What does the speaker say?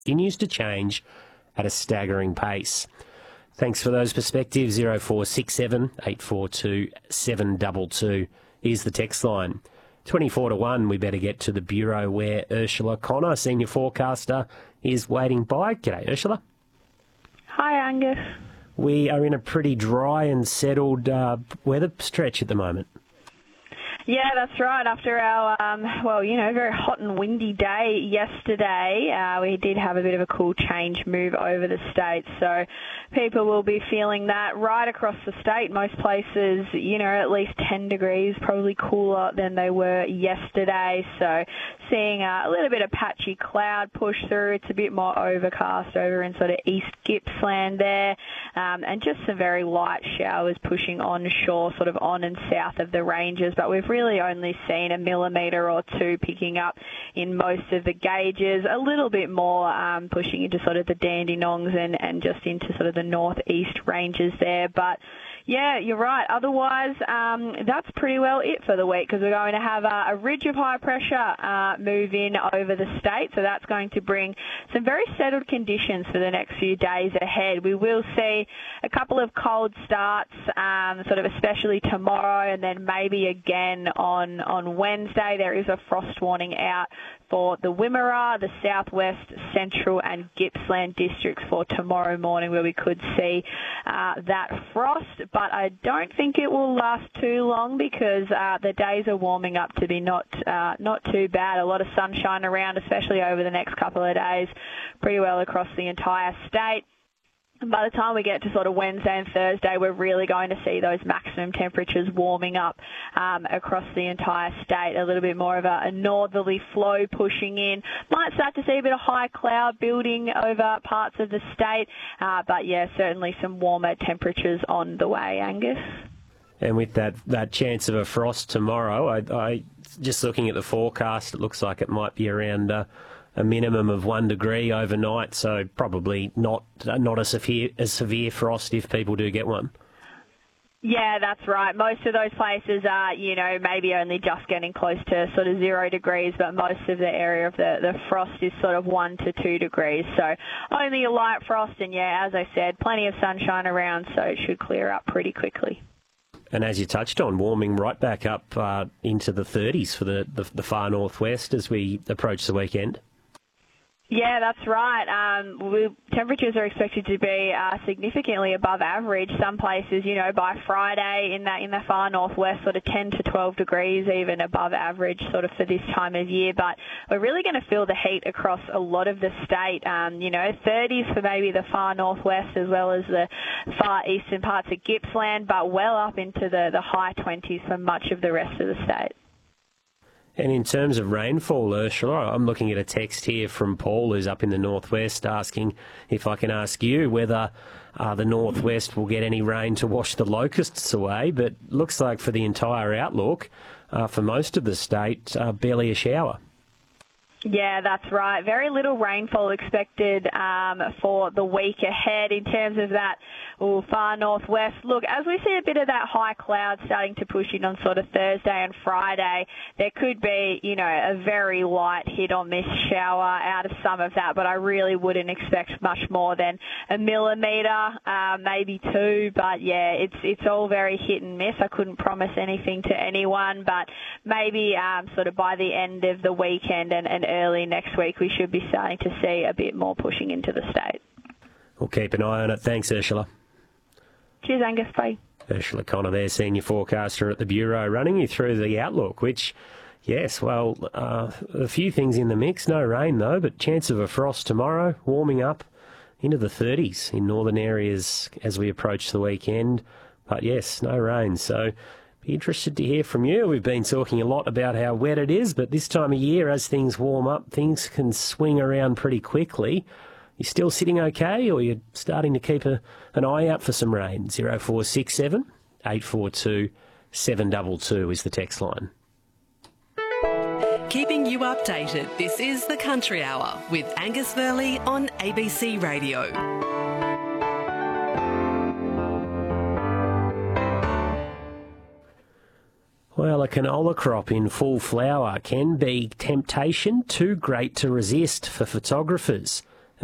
continues to change at a staggering pace. Thanks for those perspectives. 0467 842 722 is the text line. 24 to 1, we better get to the Bureau where Ursula Connor, senior forecaster, is waiting by. G'day, Ursula. Hi, Angus. We are in a pretty dry and settled weather stretch at the moment. Yeah, that's right. After our, very hot and windy day yesterday, we did have a bit of a cool change move over the state. So people will be feeling that right across the state. Most places, at least 10 degrees, probably cooler than they were yesterday. So seeing a little bit of patchy cloud push through. It's a bit more overcast over in sort of East Gippsland there. And just some very light showers pushing onshore, sort of on and south of the ranges. But we've really only seen a millimetre or two picking up in most of the gauges, a little bit more pushing into sort of the Dandenongs and just into sort of the northeast ranges there. But yeah, you're right. Otherwise, that's pretty well it for the week because we're going to have a ridge of high pressure move in over the state. So that's going to bring some very settled conditions for the next few days ahead. We will see a couple of cold starts, sort of especially tomorrow and then maybe again on Wednesday. There is a frost warning out for the Wimmera, the southwest, central and Gippsland districts for tomorrow morning where we could see that frost. But I don't think it will last too long because the days are warming up to be not too bad. A lot of sunshine around, especially over the next couple of days, pretty well across the entire state. By the time we get to sort of Wednesday and Thursday, we're really going to see those maximum temperatures warming up across the entire state. A little bit more of a northerly flow pushing in. Might start to see a bit of high cloud building over parts of the state. But, yeah, certainly some warmer temperatures on the way, Angus. And with that chance of a frost tomorrow, I just looking at the forecast, it looks like it might be around a minimum of 1 degree overnight, so probably not a severe frost if people do get one. Yeah, that's right. Most of those places are, maybe only just getting close to sort of 0 degrees, but most of the area of the frost is sort of 1 to 2 degrees. So only a light frost, and yeah, as I said, plenty of sunshine around, so it should clear up pretty quickly. And as you touched on, warming right back up into the 30s for the far northwest as we approach the weekend. Yeah, that's right. Temperatures are expected to be significantly above average. Some places, by Friday in the far northwest, sort of 10 to 12 degrees even above average sort of for this time of year. But we're really going to feel the heat across a lot of the state. 30s for maybe the far northwest as well as the far eastern parts of Gippsland, but well up into the high 20s for much of the rest of the state. And in terms of rainfall, Ursula, I'm looking at a text here from Paul, who's up in the northwest, asking if I can ask you whether the northwest will get any rain to wash the locusts away. But looks like for the entire outlook, for most of the state, barely a shower. Yeah, that's right. Very little rainfall expected for the week ahead in terms of that far northwest. Look, as we see a bit of that high cloud starting to push in on sort of Thursday and Friday, there could be, a very light hit or miss shower out of some of that, but I really wouldn't expect much more than a millimetre, maybe 2. But yeah, it's all very hit and miss. I couldn't promise anything to anyone, but maybe sort of by the end of the weekend and early next week, we should be starting to see a bit more pushing into the state. We'll keep an eye on it. Thanks, Ursula. Cheers, Angus. Bye. Ursula Connor there, senior forecaster at the Bureau, running you through the outlook, which, yes, well, a few things in the mix. No rain, though, but chance of a frost tomorrow, warming up into the 30s in northern areas as we approach the weekend. But, yes, no rain, so be interested to hear from you. We've been talking a lot about how wet it is, but this time of year, as things warm up, things can swing around pretty quickly. You still sitting okay, or you're starting to keep an eye out for some rain? 0467 842 722 is the text line. Keeping you updated, this is the Country Hour with Angus Verley on ABC Radio. Well, a canola crop in full flower can be temptation too great to resist for photographers.